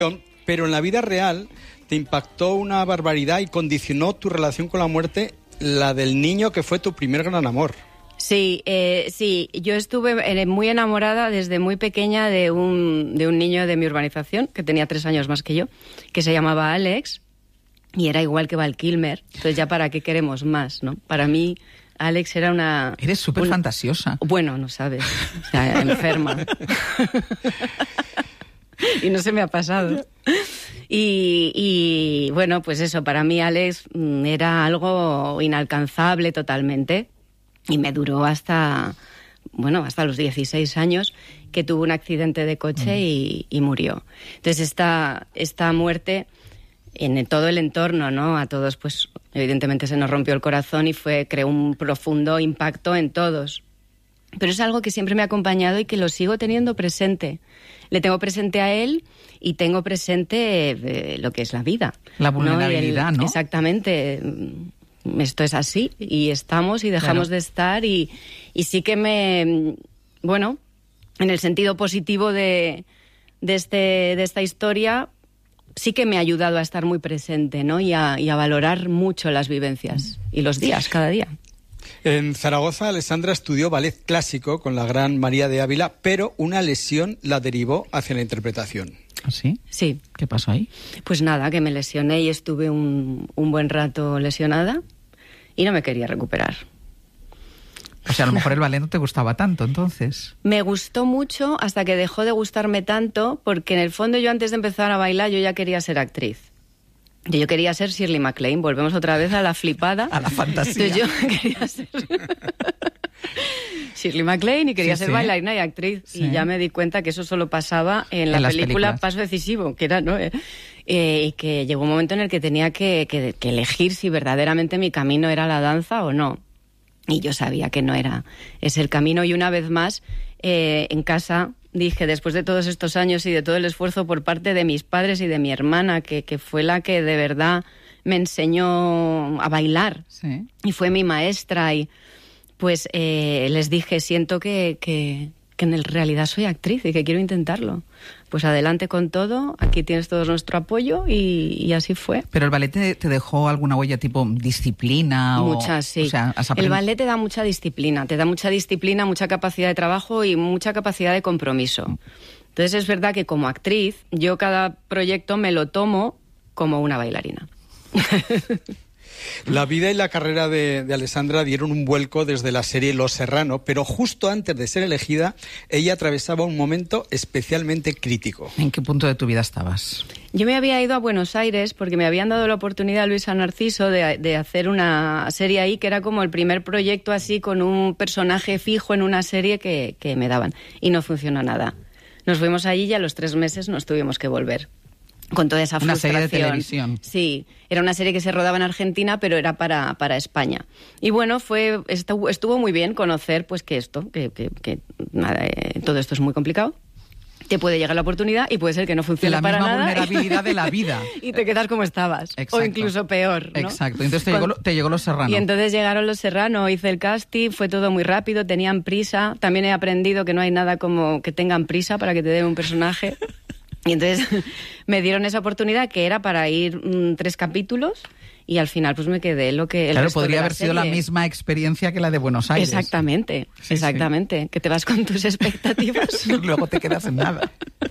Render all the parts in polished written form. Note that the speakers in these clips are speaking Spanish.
Pero en la vida real te impactó una barbaridad y condicionó tu relación con la muerte, la del niño que fue tu primer gran amor. Sí, yo estuve muy enamorada desde muy pequeña de un niño de mi urbanización, que tenía 3 años más que yo, que se llamaba Alex, y era igual que Val Kilmer. Entonces ya para qué queremos más, ¿no? Para mí Alex era una... Eres súper fantasiosa. Bueno, no sabes, o sea, enferma. Y no se me ha pasado. Y bueno, pues eso, para mí Alex era algo inalcanzable totalmente. Y me duró hasta los 16 años, que tuvo un accidente de coche y murió. Entonces esta muerte en todo el entorno, ¿no? A todos, pues evidentemente se nos rompió el corazón y creó un profundo impacto en todos. Pero es algo que siempre me ha acompañado y que lo sigo teniendo presente. Le tengo presente a él y tengo presente lo que es la vida. La vulnerabilidad, ¿no? Exactamente. Esto es así y estamos y dejamos de estar y sí que en el sentido positivo de esta historia, sí que me ha ayudado a estar muy presente, ¿no? Y a valorar mucho las vivencias y los días, cada día. En Zaragoza, Alessandra estudió ballet clásico con la gran María de Ávila, pero una lesión la derivó hacia la interpretación. ¿Ah, sí? Sí. ¿Qué pasó ahí? Pues nada, que me lesioné y estuve un buen rato lesionada y no me quería recuperar. O sea, a lo mejor el ballet no te gustaba tanto, entonces. Me gustó mucho hasta que dejó de gustarme tanto, porque en el fondo yo antes de empezar a bailar yo ya quería ser actriz. Yo quería ser Shirley MacLaine, volvemos otra vez a la flipada. A la fantasía. Entonces yo quería ser Shirley MacLaine y quería ser bailarina y actriz. Sí. Y ya me di cuenta que eso solo pasaba en la película Paso Decisivo, que era, ¿no? Y que llegó un momento en el que tenía que elegir si verdaderamente mi camino era la danza o no. Y yo sabía que no era ese el camino. Y una vez más, en casa dije, después de todos estos años y de todo el esfuerzo por parte de mis padres y de mi hermana, que fue la que de verdad me enseñó a bailar, sí, y fue mi maestra, y pues les dije, siento que en realidad soy actriz y que quiero intentarlo. Pues adelante con todo, aquí tienes todo nuestro apoyo y así fue. ¿Pero el ballet te dejó alguna huella tipo disciplina? Muchas, sí. O sea, el ballet te da mucha disciplina, mucha capacidad de trabajo y mucha capacidad de compromiso. Entonces es verdad que como actriz, yo cada proyecto me lo tomo como una bailarina. La vida y la carrera de Alessandra dieron un vuelco desde la serie Los Serrano, pero justo antes de ser elegida, ella atravesaba un momento especialmente crítico. ¿En qué punto de tu vida estabas? Yo me había ido a Buenos Aires porque me habían dado la oportunidad, Luisa Narciso, de hacer una serie ahí, que era como el primer proyecto así con un personaje fijo en una serie que me daban. Y no funcionó nada. Nos fuimos allí y a los 3 meses nos tuvimos que volver. Con toda esa frustración. Una serie de televisión. Sí, era una serie que se rodaba en Argentina, pero era para España. Y bueno, estuvo muy bien conocer pues que nada, todo esto es muy complicado. Te puede llegar la oportunidad y puede ser que no funcione para nada. La misma vulnerabilidad de la vida. Y te quedas como estabas. Exacto. O incluso peor, ¿no? Exacto. Entonces te llegó Los Serrano. Y entonces llegaron Los Serrano, hice el casting, fue todo muy rápido, tenían prisa. También he aprendido que no hay nada como que tengan prisa para que te den un personaje. Y entonces me dieron esa oportunidad, que era para ir 3 capítulos, y al final pues me quedé lo que... Claro, podría haber sido la misma experiencia que la de Buenos Aires. Exactamente, sí, exactamente. Sí. Que te vas con tus expectativas. Y luego te quedas en nada.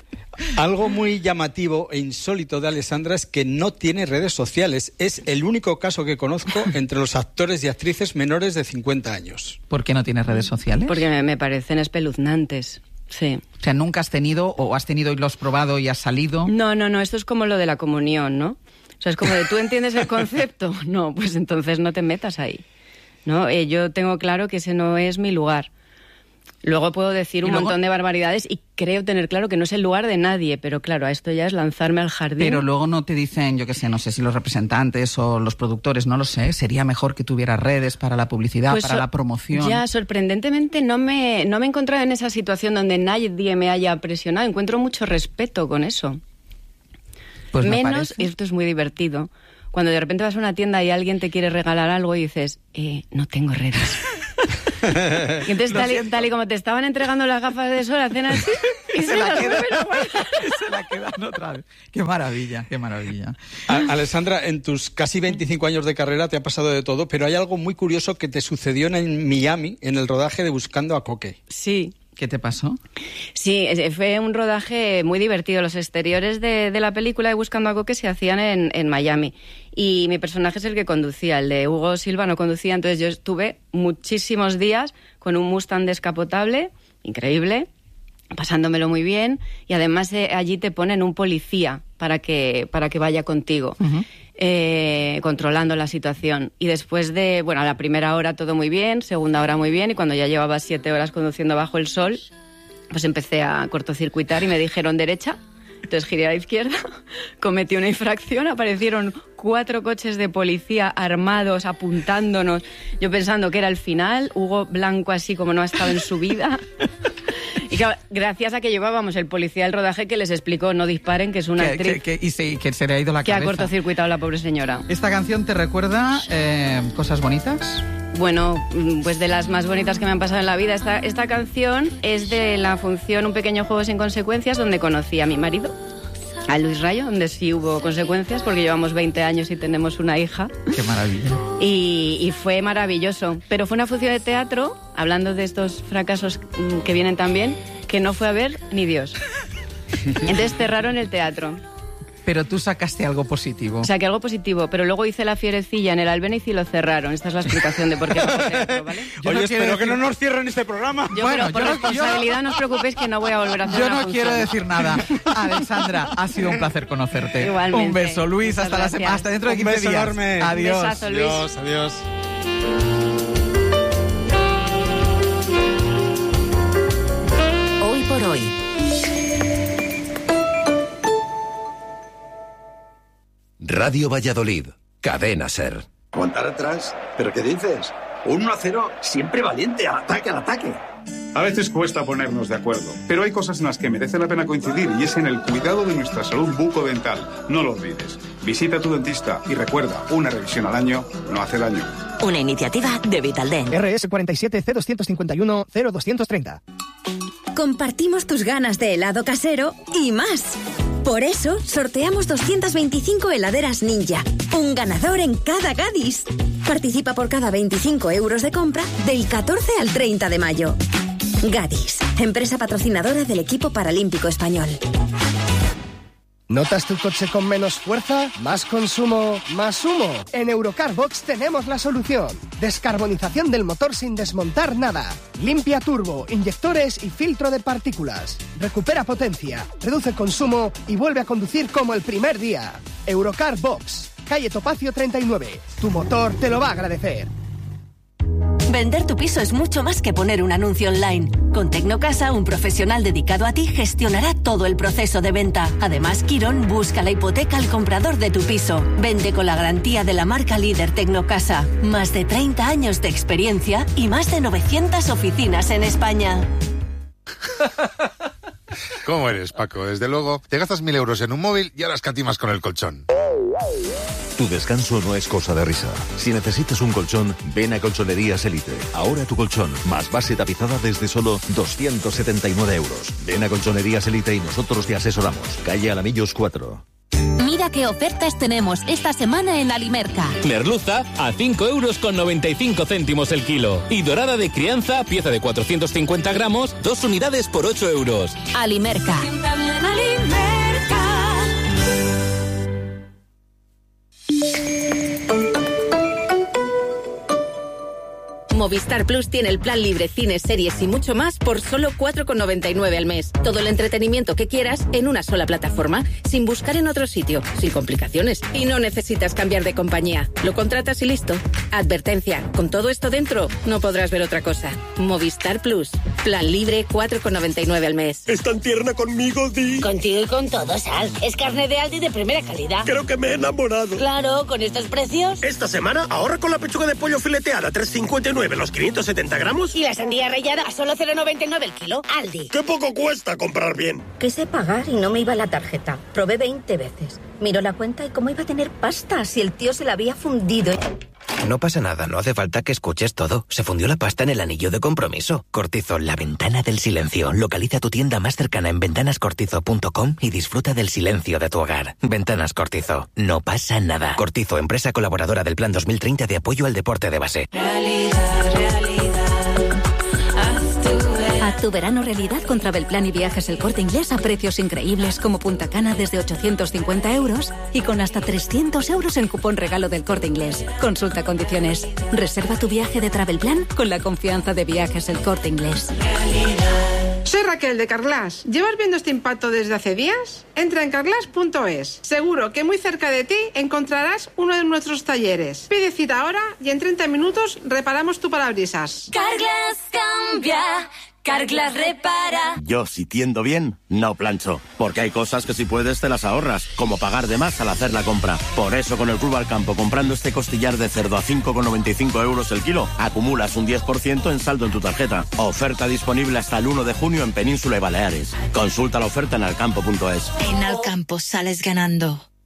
Algo muy llamativo e insólito de Alessandra es que no tiene redes sociales. Es el único caso que conozco entre los actores y actrices menores de 50 años. ¿Por qué no tiene redes sociales? Porque me parecen espeluznantes. Sí. O sea, ¿nunca has tenido o has tenido y lo has probado y has salido? No, esto es como lo de la comunión, ¿no? O sea, es como de, ¿tú entiendes el concepto? No, pues entonces no te metas ahí, ¿no? Yo tengo claro que ese no es mi lugar. Luego puedo decir un montón de barbaridades y creo tener claro que no es el lugar de nadie, pero claro, a esto ya es lanzarme al jardín. Pero luego no te dicen, yo qué sé, no sé si los representantes o los productores, no lo sé, sería mejor que tuvieras redes para la publicidad, pues para la promoción. Ya, sorprendentemente no me he encontrado en esa situación donde nadie me haya presionado. Encuentro mucho respeto con eso. Pues menos, y esto es muy divertido, cuando de repente vas a una tienda y alguien te quiere regalar algo y dices, no tengo redes. Y entonces, tal y como te estaban entregando las gafas de sol, hacen así y se la quedan otra vez. Qué maravilla, qué maravilla. Alessandra, en tus casi 25 años de carrera te ha pasado de todo, pero hay algo muy curioso que te sucedió en Miami, en el rodaje de Buscando a Coque. Sí. ¿Qué te pasó? Sí, fue un rodaje muy divertido. Los exteriores de la película de Buscando a Coque se hacían en Miami. Y mi personaje es el que conducía. El de Hugo Silva no conducía. Entonces yo estuve muchísimos días con un Mustang descapotable, increíble, pasándomelo muy bien. Y además allí te ponen un policía para que vaya contigo. Uh-huh. Controlando la situación. Y después de, a la primera hora todo muy bien, segunda hora muy bien, y cuando ya llevaba 7 horas conduciendo bajo el sol, pues empecé a cortocircuitar y me dijeron derecha. Entonces giré a la izquierda, cometí una infracción, aparecieron 4 coches de policía armados apuntándonos, yo pensando que era el final, Hugo blanco así como no ha estado en su vida. Y claro, gracias a que llevábamos el policía del rodaje que les explicó no disparen, que es una actriz que se le ha ido la cabeza. Que ha cortocircuitado la pobre señora. ¿Esta canción te recuerda cosas bonitas? Bueno, pues de las más bonitas que me han pasado en la vida. Esta canción es de la función Un pequeño juego sin consecuencias, donde conocí a mi marido, a Luis Rayo, donde sí hubo consecuencias porque llevamos 20 años y tenemos una hija. ¡Qué maravilla! Y fue maravilloso. Pero fue una función de teatro, hablando de estos fracasos que vienen también, que no fue a ver ni Dios. Entonces cerraron el teatro. Pero tú sacaste algo positivo. Saqué algo positivo, pero luego hice la fierecilla en el Albéniz y lo cerraron. Esta es la explicación de por qué no fue teatro, ¿vale? Oye, espero que no nos cierren este programa. Por responsabilidad no os preocupéis que no voy a volver a hacer una función. Yo no quiero decir nada. Alessandra, ha sido un placer conocerte. Igualmente. Un beso, Luis. Hasta dentro de 15 días. Un beso enorme. Adiós. Un besazo, Luis. Adiós. Hoy por hoy. Radio Valladolid, Cadena SER. ¿Aguantar atrás? ¿Pero qué dices? 1-0, siempre valiente, al ataque, al ataque. A veces cuesta ponernos de acuerdo, pero hay cosas en las que merece la pena coincidir y es en el cuidado de nuestra salud bucodental. No lo olvides. Visita a tu dentista y recuerda, una revisión al año no hace daño. Una iniciativa de Vitaldent. RS 47 C251 0230. Compartimos tus ganas de helado casero y más. Por eso, sorteamos 225 heladeras Ninja. Un ganador en cada Gadis. Participa por cada 25 euros de compra del 14 al 30 de mayo. Gadis, empresa patrocinadora del equipo paralímpico español. ¿Notas tu coche con menos fuerza? ¿Más consumo? ¿Más humo? En Eurocarbox tenemos la solución. Descarbonización del motor sin desmontar nada. Limpia turbo, inyectores y filtro de partículas. Recupera potencia, reduce consumo y vuelve a conducir como el primer día. Eurocarbox, calle Topacio 39. Tu motor te lo va a agradecer. Vender tu piso es mucho más que poner un anuncio online. Con Tecnocasa, un profesional dedicado a ti gestionará todo el proceso de venta. Además, Quirón busca la hipoteca al comprador de tu piso. Vende con la garantía de la marca líder Tecnocasa. Más de 30 años de experiencia y más de 900 oficinas en España. ¿Cómo eres, Paco? Desde luego, te gastas 1.000 euros en un móvil y ahora escatimas con el colchón. Tu descanso no es cosa de risa. Si necesitas un colchón, ven a Colchonerías Elite. Ahora tu colchón, más base tapizada desde solo 279 euros. Ven a Colchonerías Elite y nosotros te asesoramos. Calle Alamillos 4. Mira qué ofertas tenemos esta semana en Alimerca. Merluza a 5,95 € el kilo. Y dorada de crianza, pieza de 450 gramos, 2 unidades por 8 euros. Alimerca. Movistar Plus tiene el plan libre, cines, series y mucho más por solo 4,99 al mes. Todo el entretenimiento que quieras en una sola plataforma, sin buscar en otro sitio, sin complicaciones. Y no necesitas cambiar de compañía. Lo contratas y listo. Advertencia, con todo esto dentro, no podrás ver otra cosa. Movistar Plus. Plan libre, 4,99 al mes. ¿Es tan tierna conmigo, Di? Contigo y con todo, Sal. Es carne de Aldi de primera calidad. Creo que me he enamorado. Claro, con estos precios. Esta semana ahorra con la pechuga de pollo fileteada, 3,59 los 570 gramos. Y la sandía rallada a solo 0,99 el kilo. Aldi. ¡Qué poco cuesta comprar bien! Quise pagar y no me iba la tarjeta. Probé 20 veces. Miró la cuenta y cómo iba a tener pasta si el tío se la había fundido. No pasa nada, no hace falta que escuches todo. Se fundió la pasta en el anillo de compromiso. Cortizo, la ventana del silencio. Localiza tu tienda más cercana en ventanascortizo.com y disfruta del silencio de tu hogar. Ventanas Cortizo. No pasa nada. Cortizo, empresa colaboradora del Plan 2030 de apoyo al deporte de base. Haz tu verano realidad con Travelplan y Viajes El Corte Inglés a precios increíbles como Punta Cana desde 850 euros y con hasta 300 euros en cupón regalo del Corte Inglés. Consulta condiciones. Reserva tu viaje de Travelplan con la confianza de Viajes El Corte Inglés. Soy Raquel de Carglass. ¿Llevas viendo este impacto desde hace días? Entra en carglass.es. Seguro que muy cerca de ti encontrarás uno de nuestros talleres. Pide cita ahora y en 30 minutos reparamos tu parabrisas. Carglass cambia. Carglass repara. Yo, si tiendo bien, no plancho. Porque hay cosas que si puedes te las ahorras, como pagar de más al hacer la compra. Por eso con el Club al Campo, comprando este costillar de cerdo a 5,95 euros el kilo, acumulas un 10% en saldo en tu tarjeta. Oferta disponible hasta el 1 de junio en Península y Baleares. Consulta la oferta en alcampo.es. En Alcampo sales ganando.